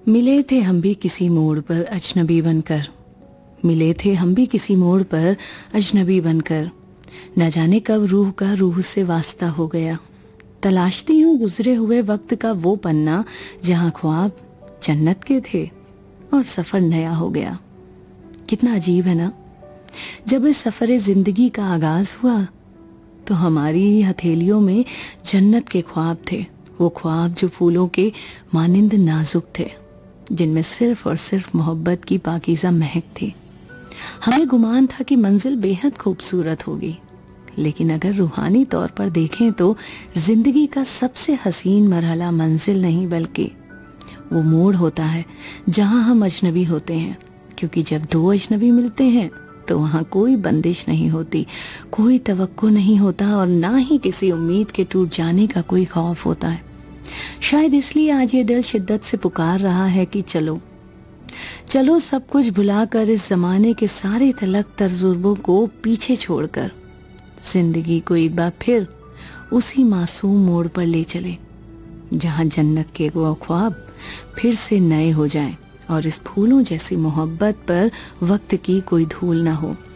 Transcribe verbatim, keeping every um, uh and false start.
मिले थे हम भी किसी मोड़ पर अजनबी बनकर, मिले थे हम भी किसी मोड़ पर अजनबी बनकर, न जाने कब रूह का रूह से वास्ता हो गया। तलाशती हूँ गुजरे हुए वक्त का वो पन्ना जहाँ ख्वाब जन्नत के थे और सफ़र नया हो गया। कितना अजीब है ना, जब इस सफ़र ज़िंदगी का आगाज़ हुआ तो हमारी ही हथेलियों में जन्नत के ख्वाब थे। वो ख्वाब जो फूलों के मानिंद नाजुक थे, जिनमें सिर्फ और सिर्फ मोहब्बत की पाकीज़ा महक थी। हमें गुमान था कि मंजिल बेहद खूबसूरत होगी, लेकिन अगर रूहानी तौर पर देखें तो ज़िंदगी का सबसे हसीन मरहला मंजिल नहीं बल्कि वो मोड़ होता है जहां हम अजनबी होते हैं। क्योंकि जब दो अजनबी मिलते हैं तो वहाँ कोई बंदिश नहीं होती, कोई तवक्को नहीं होता और ना ही किसी उम्मीद के टूट जाने का कोई खौफ होता है। शायद इसलिए आज ये दिल शिद्दत से पुकार रहा है कि चलो चलो सब कुछ भुलाकर इस ज़माने के सारे तलक तजुर्बों को पीछे छोड़कर जिंदगी को एक बार फिर उसी मासूम मोड़ पर ले चले जहां जन्नत के वो ख्वाब फिर से नए हो जाएं और इस फूलों जैसी मोहब्बत पर वक्त की कोई धूल ना हो।